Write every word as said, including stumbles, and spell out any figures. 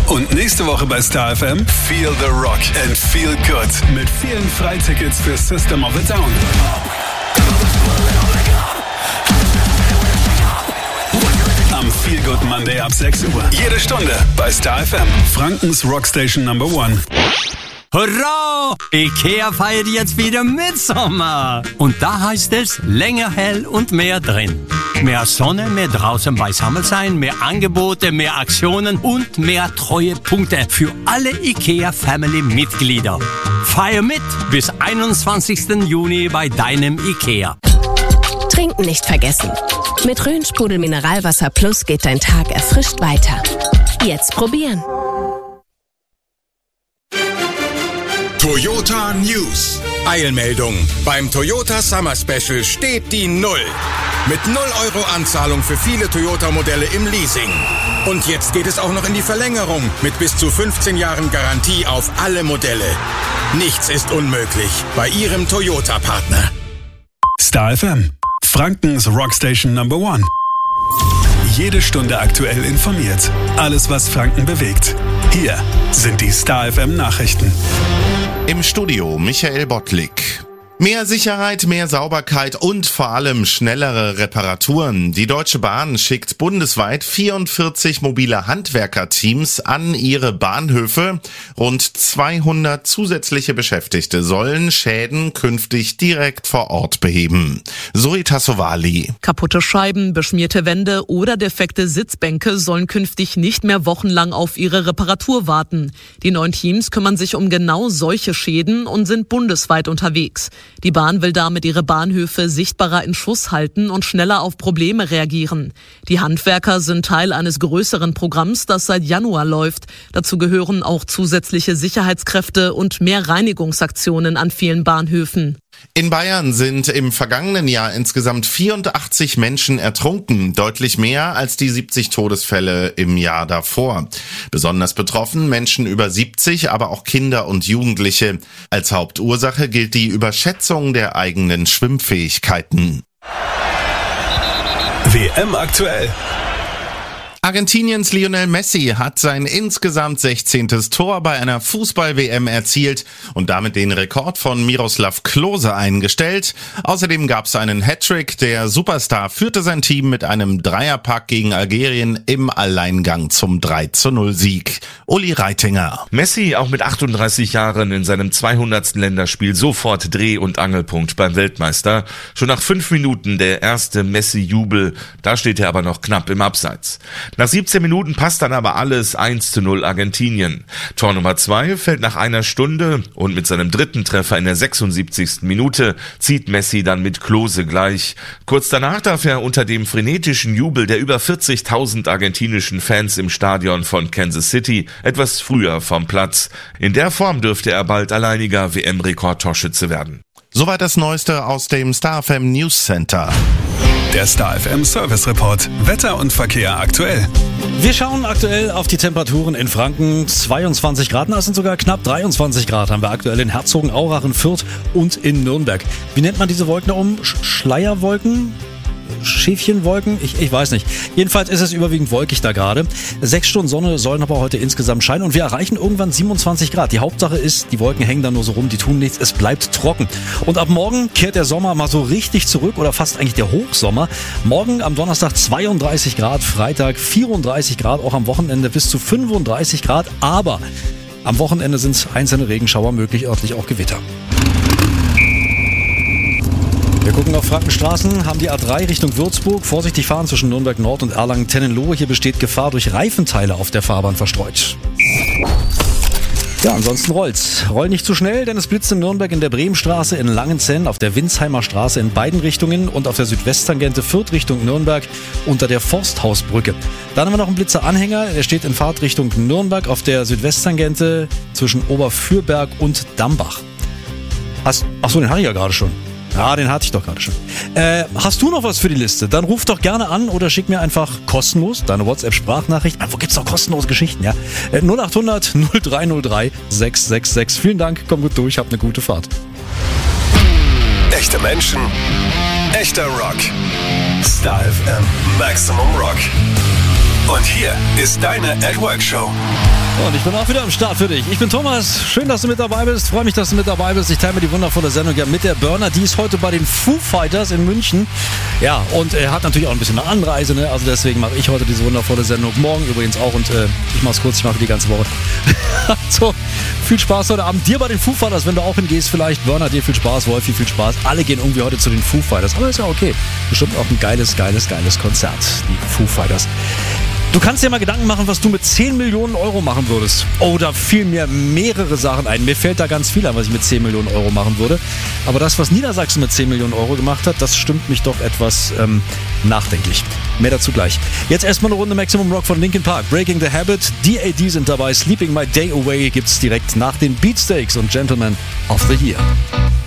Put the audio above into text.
Und nächste Woche bei Star F M Feel the Rock and Feel Good mit vielen Freitickets für System of a Down. Am Feel Good Monday ab sechs Uhr. Jede Stunde bei Star F M. Frankens Rockstation Number One. Hurra! IKEA feiert jetzt wieder Mitsommer. Und da heißt es länger hell und mehr drin. Mehr Sonne, mehr draußen beisammen sein, mehr Angebote, mehr Aktionen und mehr Treuepunkte für alle IKEA-Family-Mitglieder. Feier mit bis einundzwanzigsten Juni bei deinem IKEA. Trinken nicht vergessen. Mit Rhön-Sprudel Mineralwasser Plus geht dein Tag erfrischt weiter. Jetzt probieren. Toyota News. Eilmeldung. Beim Toyota Summer Special steht die Null. Mit null Euro Anzahlung für viele Toyota-Modelle im Leasing. Und jetzt geht es auch noch in die Verlängerung mit bis zu fünfzehn Jahren Garantie auf alle Modelle. Nichts ist unmöglich bei Ihrem Toyota-Partner. Star F M. Frankens Rockstation Number One. Jede Stunde aktuell informiert. Alles, was Franken bewegt. Hier sind die Star F M Nachrichten. Im Studio Michael Bottlik. Mehr Sicherheit, mehr Sauberkeit und vor allem schnellere Reparaturen. Die Deutsche Bahn schickt bundesweit vierundvierzig mobile Handwerkerteams an ihre Bahnhöfe. Rund zweihundert zusätzliche Beschäftigte sollen Schäden künftig direkt vor Ort beheben. Zoe Tassovali. Kaputte Scheiben, beschmierte Wände oder defekte Sitzbänke sollen künftig nicht mehr wochenlang auf ihre Reparatur warten. Die neuen Teams kümmern sich um genau solche Schäden und sind bundesweit unterwegs. Die Bahn will damit ihre Bahnhöfe sichtbarer in Schuss halten und schneller auf Probleme reagieren. Die Handwerker sind Teil eines größeren Programms, das seit Januar läuft. Dazu gehören auch zusätzliche Sicherheitskräfte und mehr Reinigungsaktionen an vielen Bahnhöfen. In Bayern sind im vergangenen Jahr insgesamt vierundachtzig Menschen ertrunken, deutlich mehr als die siebzig Todesfälle im Jahr davor. Besonders betroffen Menschen über siebzig, aber auch Kinder und Jugendliche. Als Hauptursache gilt die Überschätzung der eigenen Schwimmfähigkeiten. W M aktuell. Argentiniens Lionel Messi hat sein insgesamt sechzehntes Tor bei einer Fußball-W M erzielt und damit den Rekord von Miroslav Klose eingestellt. Außerdem gab es einen Hattrick. Der Superstar führte sein Team mit einem Dreierpack gegen Algerien im Alleingang zum drei zu null Sieg. Uli Reitinger. Messi auch mit achtunddreißig Jahren in seinem zweihundertsten Länderspiel sofort Dreh- und Angelpunkt beim Weltmeister. Schon nach fünf Minuten der erste Messi-Jubel. Da steht er aber noch knapp im Abseits. Nach siebzehn Minuten passt dann aber alles eins zu null Argentinien. Tor Nummer zwei fällt nach einer Stunde und mit seinem dritten Treffer in der sechsundsiebzigsten Minute zieht Messi dann mit Klose gleich. Kurz danach darf er unter dem frenetischen Jubel der über vierzigtausend argentinischen Fans im Stadion von Kansas City etwas früher vom Platz. In der Form dürfte er bald alleiniger W M-Rekordtorschütze werden. Soweit das Neueste aus dem Star F M News Center. Der Star F M Service Report. Wetter und Verkehr aktuell. Wir schauen aktuell auf die Temperaturen in Franken. zweiundzwanzig Grad, das sind sogar knapp dreiundzwanzig Grad haben wir aktuell in Herzogenaurach, in Fürth und in Nürnberg. Wie nennt man diese Wolken da oben? Sch- Schleierwolken? Schäfchenwolken? Ich, ich weiß nicht. Jedenfalls ist es überwiegend wolkig da gerade. Sechs Stunden Sonne sollen aber heute insgesamt scheinen und wir erreichen irgendwann siebenundzwanzig Grad. Die Hauptsache ist, die Wolken hängen da nur so rum, die tun nichts, es bleibt trocken. Und ab morgen kehrt der Sommer mal so richtig zurück oder fast eigentlich der Hochsommer. Morgen am Donnerstag zweiunddreißig Grad, Freitag vierunddreißig Grad, auch am Wochenende bis zu fünfunddreißig Grad. Aber am Wochenende sind einzelne Regenschauer möglich, örtlich auch Gewitter. Wir gucken auf Frankenstraßen, haben die A drei Richtung Würzburg. Vorsichtig fahren zwischen Nürnberg Nord und Erlangen-Tennenlohe. Hier besteht Gefahr durch Reifenteile auf der Fahrbahn verstreut. Ja, ansonsten rollt's. Roll nicht zu schnell, denn es blitzt in Nürnberg in der Bremenstraße, in Langenzenn, auf der Winsheimer Straße in beiden Richtungen und auf der Südwesttangente Fürth Richtung Nürnberg unter der Forsthausbrücke. Dann haben wir noch einen Blitzer-Anhänger, der steht in Fahrt Richtung Nürnberg auf der Südwesttangente zwischen Oberfürberg und Dambach. Hast, ach so, den hatte ich ja gerade schon. Ja, den hatte ich doch gerade schon. Äh, hast du noch was für die Liste? Dann ruf doch gerne an oder schick mir einfach kostenlos deine WhatsApp-Sprachnachricht. Wo gibt's noch kostenlose Geschichten, ja? Äh, null acht hundert null drei null drei sechs sechs sechs. Vielen Dank, komm gut durch, hab eine gute Fahrt. Echte Menschen, echter Rock. Star F M Maximum Rock. Und hier ist deine At Work Show. Und ich bin auch wieder am Start für dich. Ich bin Thomas. Schön, dass du mit dabei bist. Freue mich, dass du mit dabei bist. Ich teile mir die wundervolle Sendung ja mit der Burner. Die ist heute bei den Foo Fighters in München. Ja, und er hat natürlich auch ein bisschen eine Anreise, ne? Also deswegen mache ich heute diese wundervolle Sendung. Morgen übrigens auch. Und äh, ich mache es kurz, ich mache die ganze Woche. So, viel Spaß heute Abend. Dir bei den Foo Fighters, wenn du auch hingehst vielleicht. Burner, dir viel Spaß. Wolfi, viel Spaß. Alle gehen irgendwie heute zu den Foo Fighters. Aber ist ja okay. Bestimmt auch ein geiles, geiles, geiles Konzert. Die Foo Fighters. Du kannst dir mal Gedanken machen, was du mit zehn Millionen Euro machen würdest. Oder vielmehr mehrere Sachen ein. Mir fällt da ganz viel an, was ich mit zehn Millionen Euro machen würde. Aber das, was Niedersachsen mit zehn Millionen Euro gemacht hat, das stimmt mich doch etwas ähm, nachdenklich. Mehr dazu gleich. Jetzt erstmal eine Runde Maximum Rock von Linkin Park. Breaking the Habit, D A D sind dabei. Sleeping My Day Away gibt's direkt nach den Beatsteaks und Gentlemen of the Year.